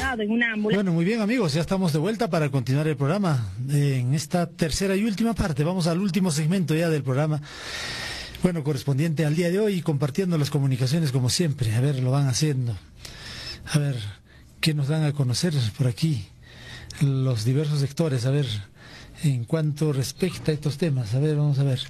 trasladado en una ambulancia. Bueno, muy bien, amigos, ya estamos de vuelta para continuar el programa. En esta tercera y última parte, vamos al último segmento ya del programa. Bueno, correspondiente al día de hoy, compartiendo las comunicaciones como siempre. A ver, lo van haciendo. A ver, ¿qué nos dan a conocer por aquí? Los diversos sectores, a ver, en cuanto respecta a estos temas. A ver, vamos a ver.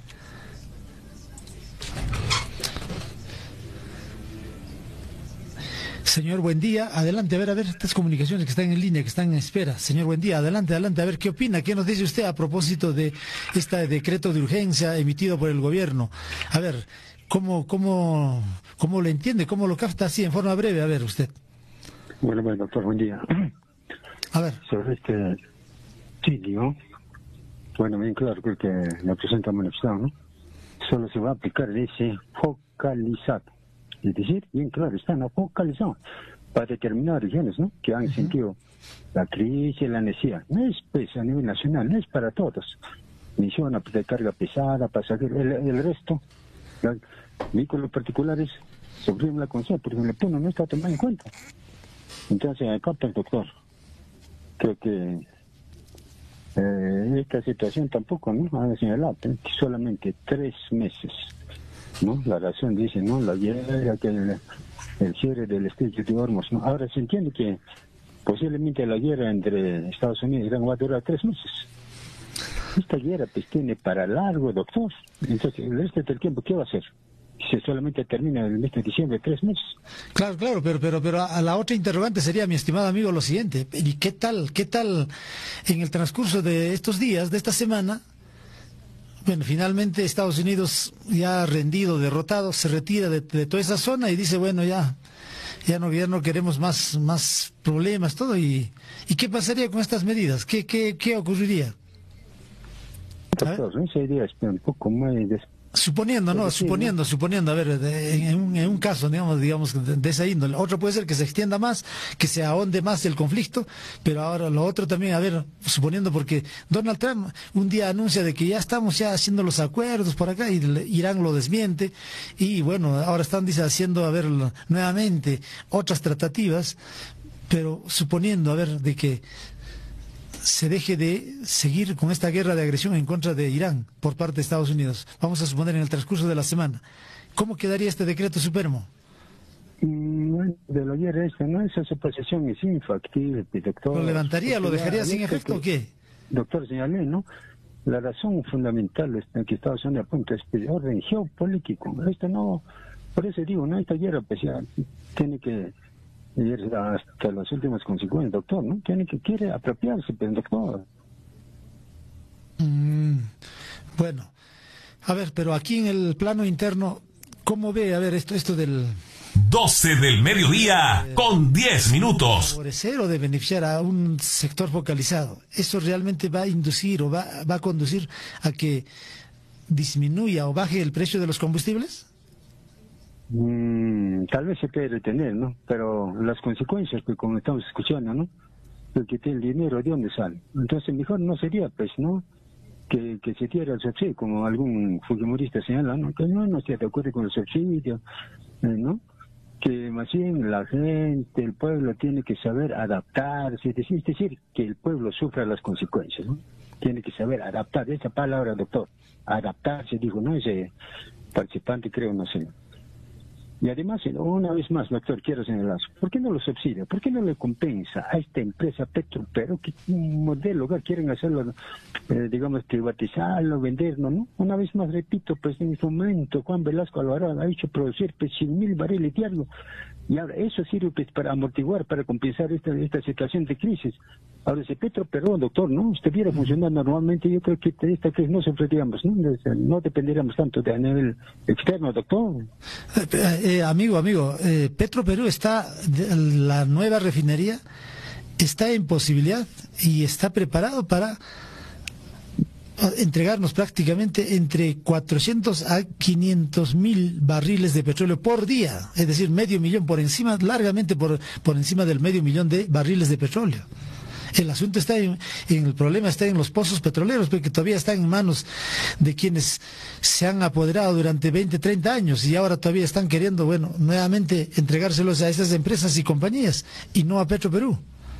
Señor, buen día. Adelante, a ver, estas comunicaciones que están en línea, que están en espera. Señor, buen día. Adelante, adelante. A ver, ¿qué opina? ¿Qué nos dice usted a propósito de este decreto de urgencia emitido por el gobierno? A ver, ¿cómo lo entiende? ¿Cómo lo capta así en forma breve? A ver, usted. Bueno, doctor, buen día. A ver. Sobre este sitio, bueno, bien claro, creo que la presenta manifestado, ¿no? Solo se va a aplicar ese focalizado. Es decir, bien claro, están focalizados para determinadas regiones, ¿no? Que han sentido la crisis y la necesidad. No es pues a nivel nacional, no es para todos. Menciona de carga pesada, pasajero, el resto, los vehículos particulares sufrieron la consecuencia, porque el pleno no está tomado en cuenta. Entonces, acá el doctor, creo que esta situación tampoco, ¿no? Ha señalado que solamente 3 meses. ¿No? La razón dice, ¿no? La guerra, que el cierre del estrecho de Hormuz, ¿no? Ahora se entiende que posiblemente la guerra entre Estados Unidos y Irán va a durar 3 meses. Esta guerra pues tiene para largo, doctor. Entonces, el resto del tiempo, ¿qué va a hacer? Si solamente termina el mes de diciembre, 3 meses. Claro, pero a la otra interrogante sería, mi estimado amigo, lo siguiente. ¿Y qué tal en el transcurso de estos días, de esta semana? Bueno, finalmente Estados Unidos ya rendido, derrotado, se retira de toda esa zona y dice, bueno, ya no queremos más problemas, todo. ¿Y qué pasaría con estas medidas? ¿Qué ocurriría? Doctor, esa idea es un poco más... Suponiendo, a ver, en un caso, digamos, de esa índole. Otro puede ser que se extienda más, que se ahonde más el conflicto, pero ahora lo otro también, a ver, suponiendo, porque Donald Trump un día anuncia de que ya estamos haciendo los acuerdos por acá, y Irán lo desmiente, y bueno, ahora están haciendo, a ver, nuevamente otras tratativas, pero suponiendo, a ver, de que se deje de seguir con esta guerra de agresión en contra de Irán por parte de Estados Unidos. Vamos a suponer en el transcurso de la semana. ¿Cómo quedaría este decreto supremo? Bueno, de lo ayer ¿no? Esa suposición es infactible, doctor. ¿Lo levantaría, lo dejaría sin efecto o qué? Doctor, señalé, ¿no? La razón fundamental es que Estados Unidos apunta es de orden geopolítico. Esto no, por eso digo, ¿no? Esta guerra pues ya tiene que ir hasta las últimas consecuencias, doctor, ¿no? Quiere apropiarse, pero doctor. Bueno, a ver, pero aquí en el plano interno, ¿cómo ve, a ver, esto del... 12 del mediodía con 10 minutos. Favorecer o de beneficiar a un sector focalizado. ¿Eso realmente va a inducir o va a conducir a que disminuya o baje el precio de los combustibles? Tal vez se puede retener, ¿no? Pero las consecuencias, pues como estamos escuchando, ¿no? Porque el dinero, ¿de dónde sale? Entonces mejor no sería, pues, ¿no? Que se tire el subsidio, como algún fujimorista señala, ¿no? Que no esté de acuerdo con el subsidio, ¿no? Que más bien la gente, el pueblo tiene que saber adaptarse, es decir, que el pueblo sufra las consecuencias, ¿no? Tiene que saber adaptar, esa palabra, doctor, adaptarse, dijo, ¿no? Ese participante, creo, no sé. Y además, una vez más, doctor, quiero señalar, ¿por qué no lo subsidia? ¿Por qué no le compensa a esta empresa Petroperú que un modelo quieren hacerlo, digamos, privatizarlo, venderlo, ¿no? Una vez más, repito, pues en este momento Juan Velasco Alvarado ha hecho producir pues 100.000 barriles diarios, y ahora eso sirve pues para amortiguar, para compensar esta situación de crisis. Ahora, si Petroperú, doctor, ¿no? Estuviera funcionando normalmente, yo creo que esta crisis no sufriríamos, ¿no? No dependeríamos tanto de a nivel externo, doctor. Amigo, Petroperú la nueva refinería está en posibilidad y está preparado para entregarnos prácticamente entre 400 a 500.000 barriles de petróleo por día, es decir, 500.000 por encima, largamente por encima del 500.000 de barriles de petróleo. El asunto está el problema está en los pozos petroleros, porque todavía están en manos de quienes se han apoderado durante 20, 30 años y ahora todavía están queriendo, nuevamente entregárselos a esas empresas y compañías y no a Petroperú.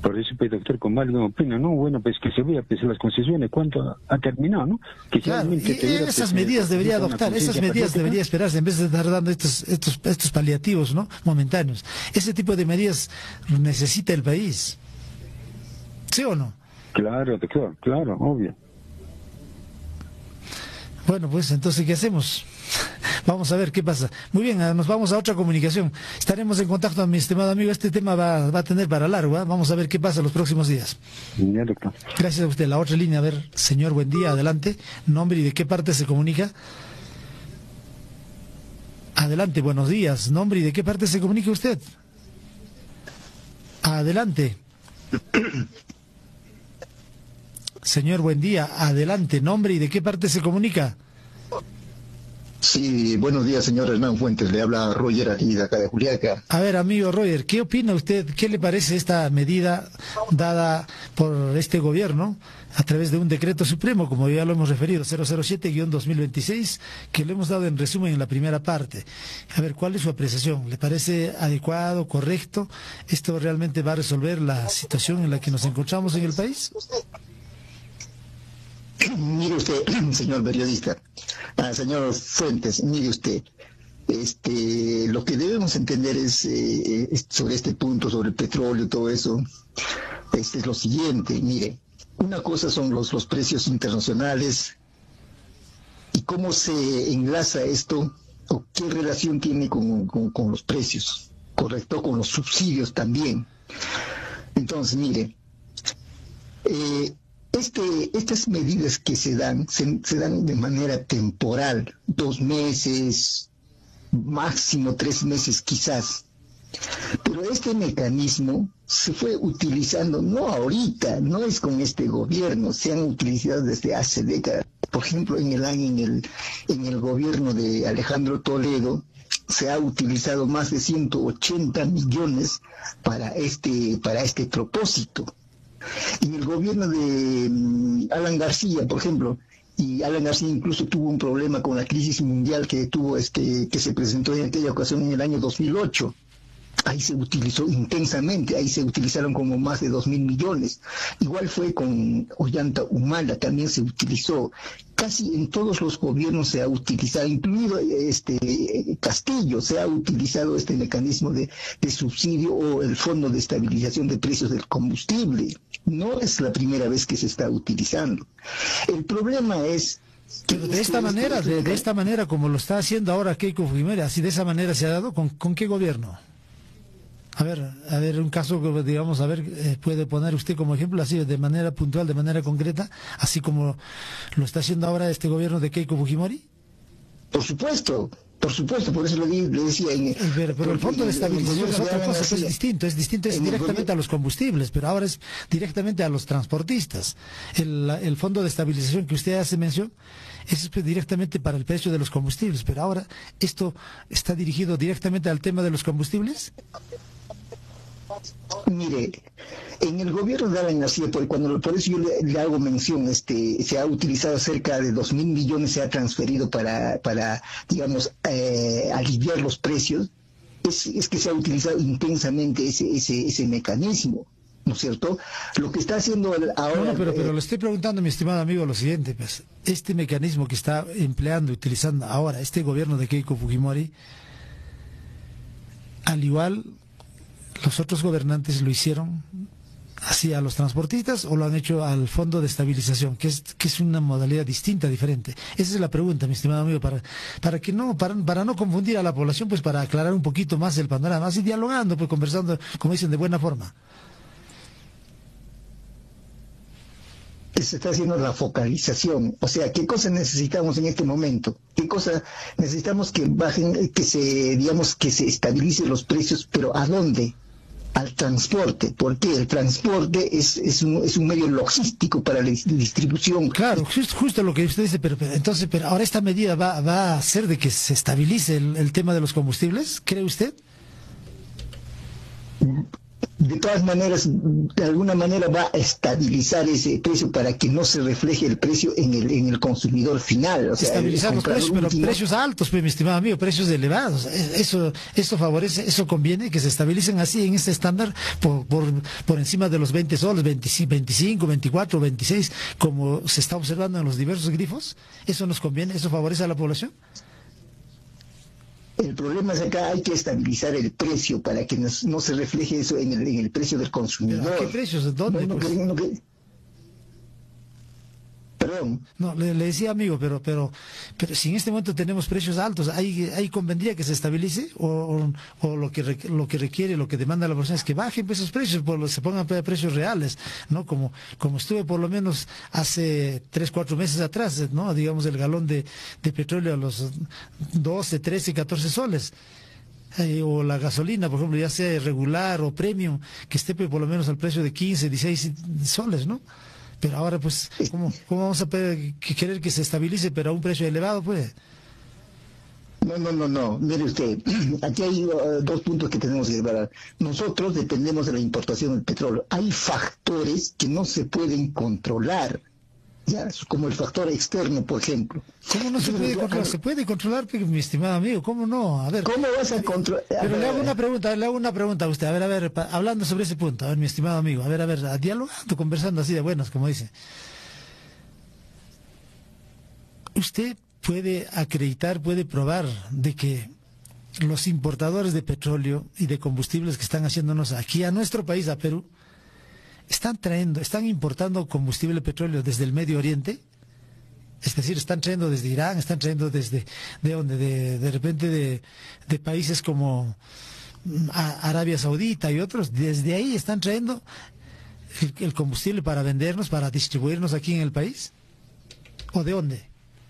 Por eso, pues, doctor, como alguien opina, ¿no? Bueno, pues que se vea, pues, las concesiones, ¿cuánto ha terminado, no? Que claro, y tuviera, esas pues, medidas debería una adoptar, esas conciencia medidas patriótica. debería esperarse, en vez de estar dando estos paliativos, ¿no? Momentáneos. Ese tipo de medidas necesita el país. ¿Sí o no? Claro, doctor, claro, obvio. Bueno, pues entonces, ¿qué hacemos? Vamos a ver qué pasa. Muy bien, nos vamos a otra comunicación. Estaremos en contacto, mi estimado amigo. Este tema va a tener para largo, ¿eh? Vamos a ver qué pasa los próximos días. Ya, doctor. Gracias a usted. La otra línea, a ver, señor, buen día, adelante. Nombre y de qué parte se comunica. Adelante, buenos días. Nombre y de qué parte se comunica usted. Adelante. Señor, buen día, adelante. Nombre y de qué parte se comunica. Sí, buenos días, señor Hernán Fuentes. Le habla Roger aquí de acá de Juliaca. A ver, amigo Roger, ¿qué opina usted? ¿Qué le parece esta medida dada por este gobierno a través de un decreto supremo, como ya lo hemos referido, 007-2026, que lo hemos dado en resumen en la primera parte? A ver, ¿cuál es su apreciación? ¿Le parece adecuado, correcto? ¿Esto realmente va a resolver la situación en la que nos encontramos en el país? Mire usted, señor periodista, señor Fuentes, mire usted, lo que debemos entender es sobre este punto, sobre el petróleo y todo eso, es lo siguiente. Mire, una cosa son los precios internacionales y cómo se enlaza esto, o qué relación tiene con los precios, correcto, con los subsidios también. Entonces, mire, estas medidas que se dan de manera temporal, 2 meses, máximo 3 meses quizás. Pero este mecanismo se fue utilizando, no ahorita, no es con este gobierno, se han utilizado desde hace décadas. Por ejemplo, en el gobierno de Alejandro Toledo, se ha utilizado más de 180 millones para este propósito. En el gobierno de Alan García, por ejemplo, y Alan García incluso tuvo un problema con la crisis mundial que se presentó en aquella ocasión en el año 2008. Ahí se utilizó intensamente, ahí se utilizaron como más de 2.000 millones. Igual fue con Ollanta Humala, también se utilizó. Casi en todos los gobiernos se ha utilizado, incluido Castillo, se ha utilizado este mecanismo de subsidio o el Fondo de Estabilización de Precios del Combustible. No es la primera vez que se está utilizando. El problema es... Pero de esta manera, como lo está haciendo ahora Keiko Fujimori, así de esa manera se ha dado, ¿con qué gobierno? A ver, un caso que, digamos, puede poner usted como ejemplo, así de manera puntual, de manera concreta, así como lo está haciendo ahora este gobierno de Keiko Fujimori. Por supuesto, por eso le decía... Pero el Fondo de Estabilización es otra cosa, pues es distinto, es directamente a los combustibles, pero ahora es directamente a los transportistas. El Fondo de Estabilización que usted hace mención es directamente para el precio de los combustibles, pero ahora esto está dirigido directamente al tema de los combustibles. Mire, en el gobierno de Alan García, por eso yo le hago mención, se ha utilizado cerca de 2.000 millones, se ha transferido para digamos, aliviar los precios. Es que se ha utilizado intensamente ese mecanismo, ¿no es cierto? Lo que está haciendo ahora... No, pero le estoy preguntando, mi estimado amigo, lo siguiente, pues, este mecanismo que está utilizando ahora este gobierno de Keiko Fujimori, al igual... ¿Los otros gobernantes lo hicieron así a los transportistas o lo han hecho al Fondo de Estabilización, que es una modalidad distinta, diferente? Esa es la pregunta, mi estimado amigo, para no confundir a la población, pues para aclarar un poquito más el panorama, así dialogando, pues conversando, como dicen, de buena forma. Se está haciendo la focalización, o sea, ¿qué cosa necesitamos en este momento? ¿Qué cosa necesitamos que bajen, que se estabilicen los precios, pero ¿a dónde? Al transporte, porque el transporte es un medio logístico para la distribución. Claro, justo lo que usted dice, pero ahora esta medida va a hacer de que se estabilice el tema de los combustibles, ¿cree usted? de todas maneras, de alguna manera va a estabilizar ese precio para que no se refleje el precio en el consumidor final. O sea, estabilizar los precios, pero precios altos, pues, mi estimado amigo, precios elevados. Eso favorece, eso conviene, que se estabilicen así en este estándar por encima de los 20 soles, 25, 24, 26, como se está observando en los diversos grifos. ¿Eso nos conviene? ¿Eso favorece a la población? El problema es acá hay que estabilizar el precio para que no se refleje eso en el precio del consumidor. ¿A qué precios? ¿Dónde? Perdón. No, le decía, amigo, pero si en este momento tenemos precios altos, ahí convendría que se estabilice o lo que requiere, lo que demanda la población es que bajen esos precios, se pongan precios reales, ¿no? Como estuve por lo menos hace 3, 4 meses atrás, ¿no? Digamos, el galón de petróleo a los 12, 13, 14 soles. O la gasolina, por ejemplo, ya sea regular o premium, que esté por lo menos al precio de 15, 16 soles, ¿no? Pero ahora, pues, ¿cómo vamos a querer que se estabilice, pero a un precio elevado, pues? No. Mire usted, aquí hay 2 puntos que tenemos que separar. Nosotros dependemos de la importación del petróleo. Hay factores que no se pueden controlar, ya, como el factor externo, por ejemplo. ¿Cómo no se puede controlar? Se puede controlar, mi estimado amigo, ¿cómo no? A ver. ¿Cómo vas a controlar? Pero le hago una pregunta a usted, a ver, hablando sobre ese punto, a ver, mi estimado amigo, a ver, dialogando, conversando así de buenas, como dice. Usted puede acreditar, puede probar de que los importadores de petróleo y de combustibles que están haciéndonos aquí a nuestro país, a Perú, están importando combustible petróleo desde el Medio Oriente, es decir, están trayendo desde Irán, están trayendo desde de repente de países como Arabia Saudita y otros, desde ahí están trayendo el combustible para vendernos, para distribuirnos aquí en el país, ¿o de dónde?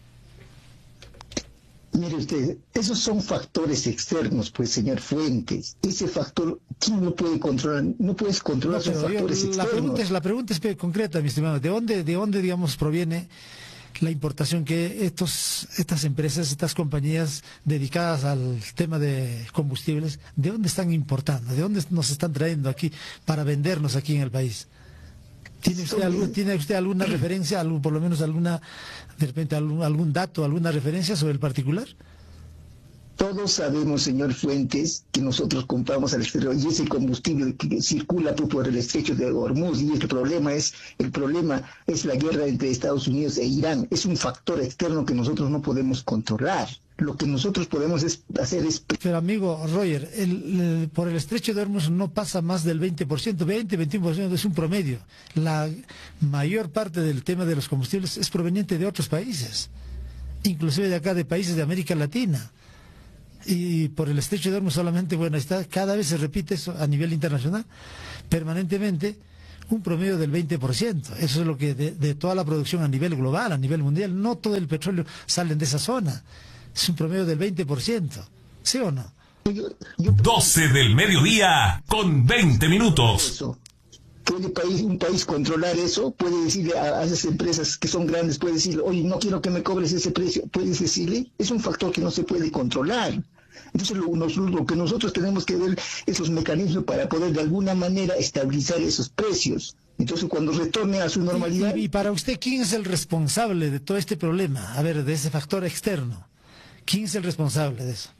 Mire usted, esos son factores externos, pues, señor Fuentes. Ese factor, ¿quién lo puede controlar? No puedes controlar esos factores externos. La pregunta es concreta, mi estimado. ¿De dónde, digamos, proviene la importación que estas empresas, estas compañías dedicadas al tema de combustibles, de dónde están importando? ¿De dónde nos están trayendo aquí para vendernos aquí en el país? ¿Tiene usted alguna referencia, por lo menos de repente algún dato, alguna referencia sobre el particular? Todos sabemos, señor Fuentes, que nosotros compramos al exterior y ese combustible que circula por el estrecho de Hormuz, y el problema es la guerra entre Estados Unidos e Irán. Es un factor externo que nosotros no podemos controlar. Lo que nosotros podemos hacer es... Pero amigo Roger, por el estrecho de Hormuz no pasa más del 20%, 21% es un promedio. La mayor parte del tema de los combustibles es proveniente de otros países, inclusive de acá, de países de América Latina. Y por el estrecho de Hormuz solamente, cada vez se repite eso a nivel internacional, permanentemente, un promedio del 20%. Eso es lo que de toda la producción a nivel global, a nivel mundial, no todo el petróleo sale de esa zona. Es un promedio del 20%, ¿sí o no? 12 del mediodía con 20 minutos. ¿Puede un país controlar eso? ¿Puede decirle a esas empresas que son grandes, puede decirle, oye, no quiero que me cobres ese precio? ¿Puedes decirle? Es un factor que no se puede controlar. Entonces lo que nosotros tenemos que ver es los mecanismos para poder de alguna manera estabilizar esos precios. Entonces cuando retorne a su normalidad... Y para usted, ¿quién es el responsable de todo este problema? A ver, de ese factor externo. ¿Quién es el responsable de eso?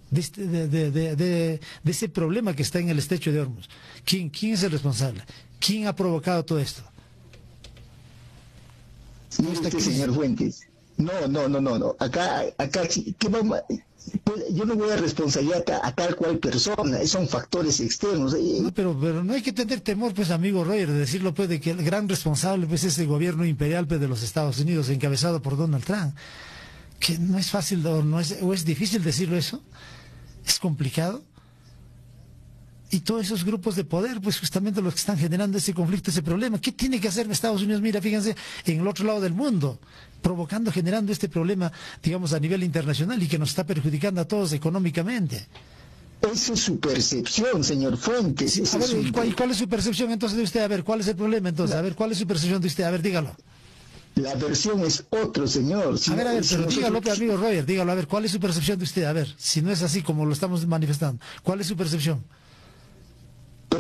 De ese problema que está en el estrecho de Hormuz. ¿Quién es el responsable? ¿Quién ha provocado todo esto? No, usted, señor Fuentes. No. Acá ¿qué vamos a...? Yo no voy a responsabilizar a tal cual persona, son factores externos. No, pero no hay que tener temor, pues, amigo Roger, de decirlo, pues, de que el gran responsable, pues, es el gobierno imperial, pues, de los Estados Unidos, encabezado por Donald Trump. Que no es fácil, o es difícil decirlo eso, es complicado. Y todos esos grupos de poder, pues justamente los que están generando ese conflicto, ese problema. ¿Qué tiene que hacer Estados Unidos? Mira, fíjense, en el otro lado del mundo, generando este problema, digamos, a nivel internacional y que nos está perjudicando a todos económicamente. Esa es su percepción, señor Fuentes. A ver, ¿y cuál es su percepción entonces de usted? A ver, ¿cuál es el problema entonces? A ver, ¿cuál es su percepción de usted? A ver, dígalo. La versión es otro, señor. A ver, pero dígalo, amigo Roger, dígalo, a ver, ¿cuál es su percepción de usted? A ver, si no es así como lo estamos manifestando, ¿cuál es su percepción? Por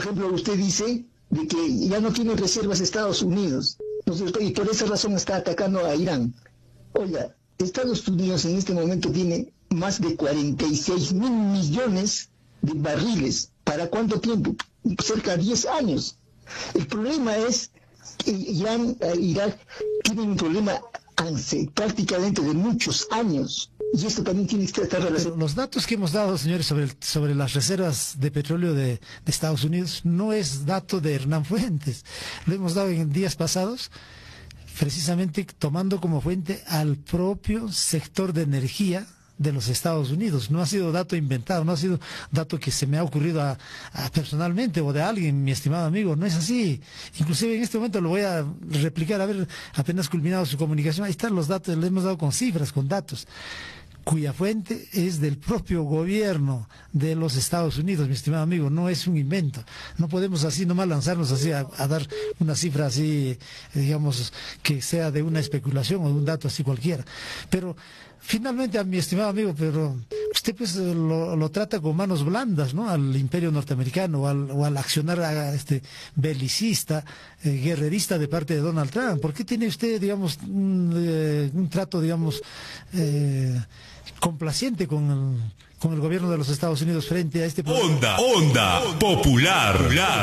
ejemplo, usted dice de que ya no tiene reservas Estados Unidos, y por esa razón está atacando a Irán. Oiga, Estados Unidos en este momento tiene más de 46.000 millones de barriles. ¿Para cuánto tiempo? Cerca de 10 años. El problema es que Irán, Irak tienen un problema prácticamente de muchos años. Y esto también tiene que estar relacionado. Los datos que hemos dado, señores, sobre las reservas de petróleo de Estados Unidos no es dato de Hernán Fuentes. Lo hemos dado en días pasados, precisamente tomando como fuente al propio sector de energía de los Estados Unidos. No ha sido dato inventado, no ha sido dato que se me ha ocurrido a personalmente o de alguien, mi estimado amigo. No es así. Inclusive en este momento lo voy a replicar, a ver, apenas culminado su comunicación. Ahí están los datos, le hemos dado con cifras, con datos, cuya fuente es del propio gobierno de los Estados Unidos, mi estimado amigo, no es un invento. No podemos así nomás lanzarnos así a dar una cifra así, digamos, que sea de una especulación o de un dato así cualquiera. Pero finalmente, a mi estimado amigo, pero usted pues lo trata con manos blandas, ¿no? Al imperio norteamericano o al accionar belicista, guerrerista de parte de Donald Trump. ¿Por qué tiene usted, digamos, un trato, digamos, complaciente con el gobierno de los Estados Unidos frente a este problema? Onda popular.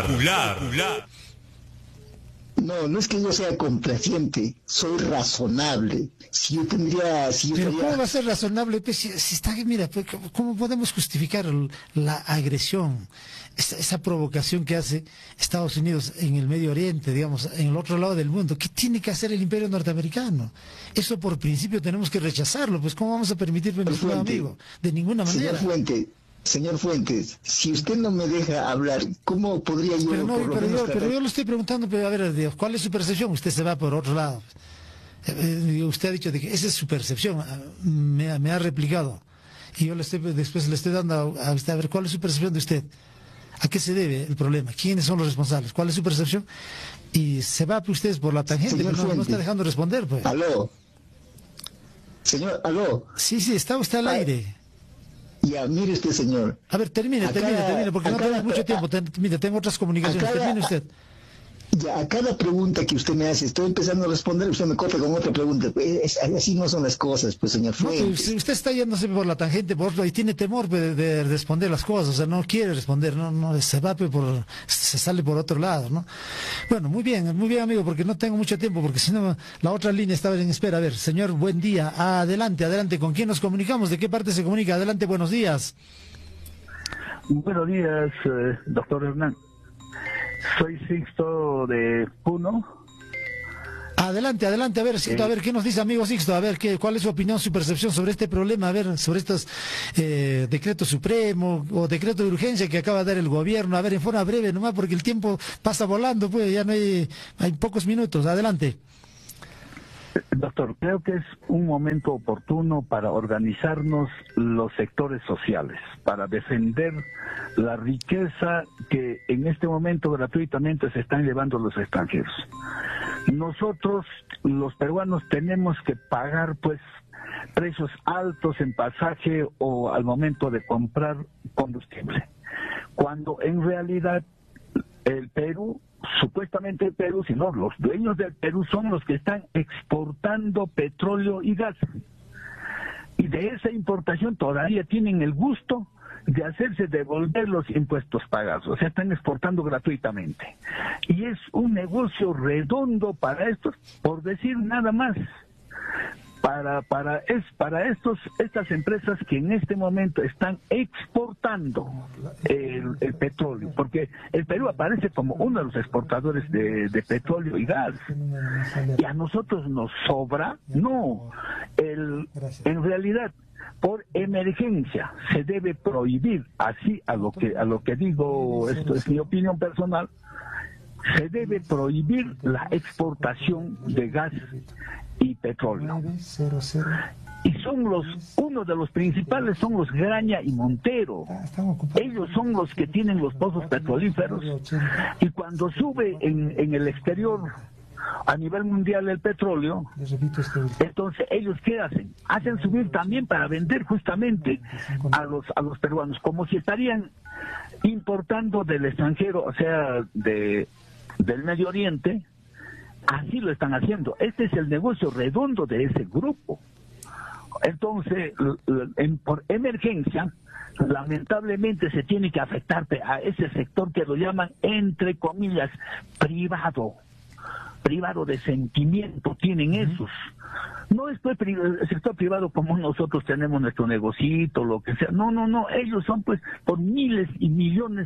No es que yo sea complaciente, soy razonable. Si yo tendría... Pero ¿cómo va a ser razonable? Pues, si está, mira, pues, ¿cómo podemos justificar la agresión, esa provocación que hace Estados Unidos en el Medio Oriente, digamos, en el otro lado del mundo? ¿Qué tiene que hacer el imperio norteamericano? Eso por principio tenemos que rechazarlo. Pues ¿cómo vamos a permitirlo, mi estimado amigo? De ninguna manera. Señor Fuentes, si usted no me deja hablar, ¿cómo podría yo...? Pero yo le estoy preguntando, pero a ver, Dios, ¿cuál es su percepción? Usted se va por otro lado. Usted ha dicho de que esa es su percepción, me ha replicado. Y yo después le estoy dando a usted, a ver, ¿cuál es su percepción de usted? ¿A qué se debe el problema? ¿Quiénes son los responsables? ¿Cuál es su percepción? Y se va usted por la tangente, pero no está dejando responder, pues. ¿Aló? Señor, ¿aló? Sí, está usted al aire. Ya, mire usted, señor. A ver, termine, porque no tenemos mucho tiempo. Mire, tengo otras comunicaciones. Termine usted. Ya, a cada pregunta que usted me hace, estoy empezando a responder, usted me corta con otra pregunta. Así no son las cosas, pues, señor Fuentes. No, pues, usted está yéndose por la tangente, y tiene temor de responder las cosas, o sea, no quiere responder, no se va se sale por otro lado, ¿no? Bueno, muy bien, amigo, porque no tengo mucho tiempo, porque si no, la otra línea estaba en espera. A ver, señor, buen día, adelante, ¿con quién nos comunicamos? ¿De qué parte se comunica? Adelante, buenos días. Buenos días, doctor Hernán. Soy Sixto de Puno. Adelante, a ver, Sixto, a ver, ¿qué nos dice, amigo Sixto? A ver, ¿cuál es su opinión, su percepción sobre este problema? A ver, sobre estos decreto supremo o decreto de urgencia que acaba de dar el gobierno. A ver, en forma breve nomás, porque el tiempo pasa volando, pues ya no hay pocos minutos. Adelante. Doctor, creo que es un momento oportuno para organizarnos los sectores sociales, para defender la riqueza que en este momento gratuitamente se están llevando los extranjeros. Nosotros, los peruanos, tenemos que pagar, pues, precios altos en pasaje o al momento de comprar combustible, cuando en realidad el Perú, supuestamente el Perú, sino los dueños del Perú son los que están exportando petróleo y gas. Y de esa importación todavía tienen el gusto de hacerse devolver los impuestos pagados. O sea, están exportando gratuitamente. Y es un negocio redondo para estos, por decir nada más. Para estas empresas que en este momento están exportando el petróleo, porque el Perú aparece como uno de los exportadores de petróleo y gas, y a nosotros nos sobra. No, en realidad, por emergencia se debe prohibir, así a lo que digo, esto es mi opinión personal, se debe prohibir la exportación de gas y petróleo. Y uno de los principales son los Graña y Montero. Ellos son los que tienen los pozos petrolíferos, y cuando sube en el exterior a nivel mundial el petróleo, entonces ellos ¿qué hacen? Hacen subir también para vender justamente a los peruanos, como si estarían importando del extranjero, o sea, del Medio Oriente. Así lo están haciendo. Este es el negocio redondo de ese grupo. Entonces, por emergencia, lamentablemente se tiene que afectar a ese sector que lo llaman, entre comillas, privado de sentimiento, tienen esos. No es pues el sector privado como nosotros tenemos nuestro negocito, lo que sea. No, ellos son pues por miles y millones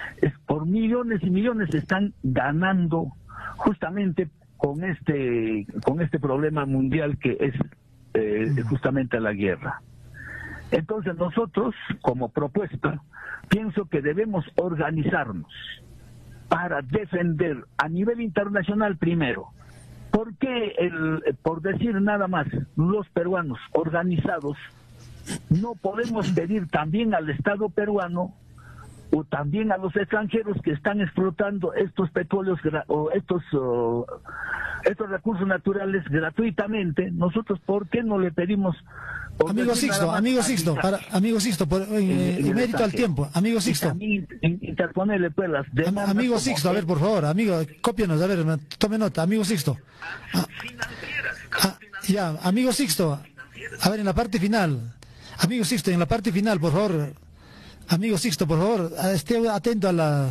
están ganando justamente con este problema mundial que es justamente la guerra. Entonces nosotros, como propuesta, pienso que debemos organizarnos para defender a nivel internacional primero. ¿Por qué, por decir nada más, los peruanos organizados no podemos pedir también al Estado peruano o también a los extranjeros que están explotando estos petróleos o estos recursos naturales gratuitamente? Nosotros, ¿por qué no le pedimos? Amigo Sixto, por mérito al tiempo, amigo Sixto. Interponerle pues las demandas. Amigo Sixto, a ver, por favor, amigo, cópianos, a ver, tome nota, amigo Sixto. Ya, amigo Sixto, a ver, en la parte final, amigo Sixto, por favor. Amigo Sixto, por favor, esté atento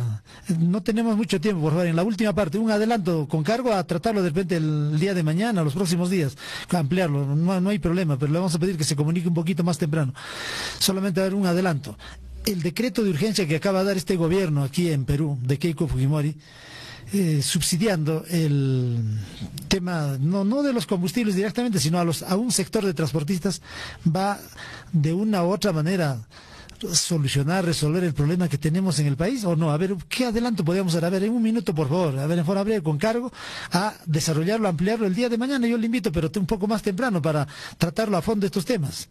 no tenemos mucho tiempo, por favor, en la última parte, un adelanto con cargo a tratarlo de repente el día de mañana, los próximos días, ampliarlo, no hay problema, pero le vamos a pedir que se comunique un poquito más temprano. Solamente a ver un adelanto. El decreto de urgencia que acaba de dar este gobierno aquí en Perú, de Keiko Fujimori, subsidiando el tema, no de los combustibles directamente, sino a un sector de transportistas, va de una u otra manera resolver el problema que tenemos en el país, o no. A ver, ¿qué adelanto podríamos dar? A ver, en un minuto, por favor, a ver, en forma breve, con cargo a desarrollarlo, ampliarlo el día de mañana. Yo le invito, pero un poco más temprano, para tratarlo a fondo estos temas.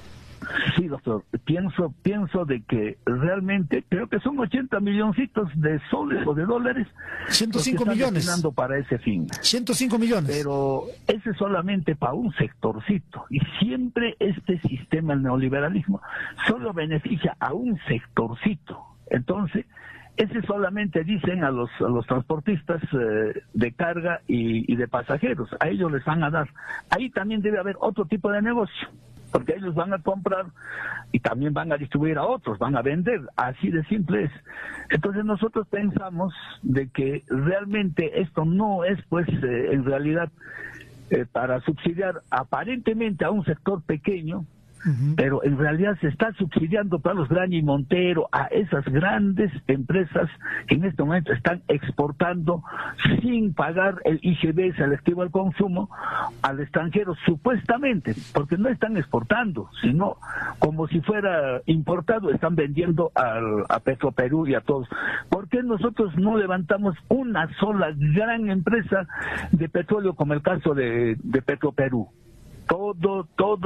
Sí, doctor, pienso de que realmente creo que son 80 milloncitos de soles o de dólares 105 millones para ese fin. 105 millones. Pero ese es solamente para un sectorcito, y siempre este sistema, el neoliberalismo, solo beneficia a un sectorcito. Entonces, ese solamente dicen a los transportistas de carga y de pasajeros, a ellos les van a dar. Ahí también debe haber otro tipo de negocio, porque ellos van a comprar y también van a distribuir a otros, van a vender, así de simple es. Entonces nosotros pensamos de que realmente esto no es pues en realidad para subsidiar aparentemente a un sector pequeño, pero en realidad se está subsidiando para los Graña y Montero, a esas grandes empresas que en este momento están exportando sin pagar el IGB selectivo al consumo al extranjero, supuestamente, porque no están exportando, sino como si fuera importado, están vendiendo a Petroperú y a todos. ¿Por qué nosotros no levantamos una sola gran empresa de petróleo como el caso de Petroperú? Todo